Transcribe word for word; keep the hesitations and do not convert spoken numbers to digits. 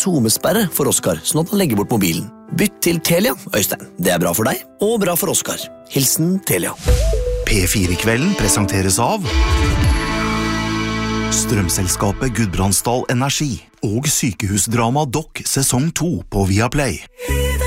zoomesperre for Oskar, sånn at han legger bort mobilen. Bytt til Telia, Øystein. Det er bra for deg, og bra for Oskar. Hilsen Telia. P fire-kvelden presenteres av Strømselskapet Gudbrandsdal Energi og sykehusdrama Dokk sesong to på Viaplay.